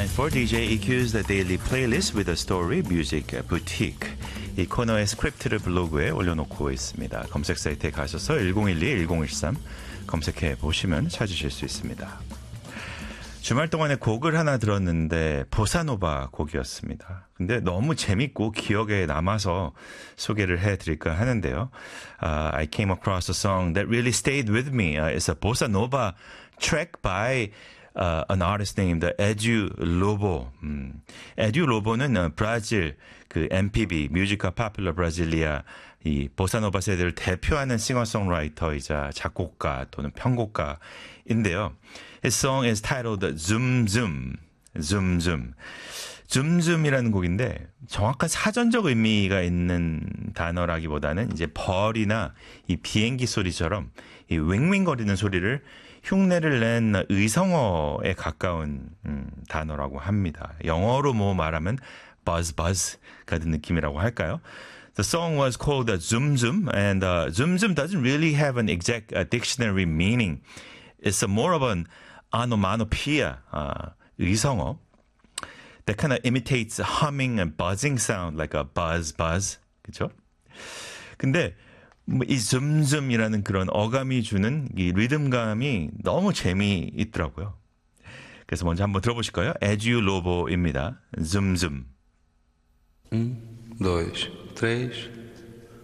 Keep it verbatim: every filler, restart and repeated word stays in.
Time for 디제이 이큐's The Daily Playlist with a Story Music Boutique. 이 코너의 스크립트를 블로그에 올려놓고 있습니다. 검색 사이트에 가셔서 일공일이 일공일삼 검색해 보시면 찾으실 수 있습니다. 주말 동안에 곡을 하나 들었는데 보사노바 곡이었습니다. 근데 너무 재밌고 기억에 남아서 소개를 해드릴까 하는데요. Uh, I came across a song that really stayed with me. Uh, it's a bossa nova track by uh, an artist named Edu Lobo. 음, Edu Lobo는 uh, 브라질 그 엠피비 뮤지카 파퓰러 브라질리아 이 보사노바 세대를 대표하는 싱어송라이터이자 작곡가 또는 편곡가인데요. His song is titled Zoom Zoom. Zoom Zoom. Zoom Zoom이라는 곡인데 정확한 사전적 의미가 있는 단어라기보다는 이제 벌이나 이 비행기 소리처럼 이 윙윙거리는 소리를 흉내를 낸 의성어에 가까운 음, 단어라고 합니다. 영어로 뭐 말하면 buzz buzz 같은 느낌이라고 할까요? The song was called Zoom Zoom, and uh, Zoom Zoom doesn't really have an exact uh, dictionary meaning. It's a more of an onomatopoeia, uh, 의성어, that kind of imitates a humming and buzzing sound, like a buzz buzz, 그렇죠? 근데 이 줌줌이라는 그런 어감이 주는 이 리듬감이 너무 재미있더라고요. 그래서 먼저 한번 들어보실까요? 에듀 로보입니다. 줌줌. Um, dois, três.